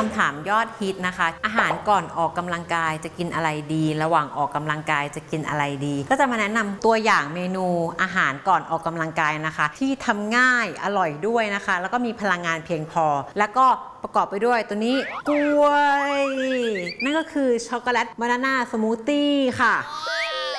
ำถามยอดฮิตนะคะอาหารก่อนออกกำลังกายจะกินอะไรดีระหว่างออกกำลังกายจะกินอะไรดีก็จะมาแนะนำตัวอย่างเมนูอาหารก่อนออกกำลังกายนะคะที่ทำง่ายอร่อยด้วยนะคะแล้วก็มีพลังงานเพียงพอแล้วก็ประกอบไปด้วยตัวนี้กล้วยนั่นก็คือช็อกโกแลตบานาน่าสมูทตี้ค่ะ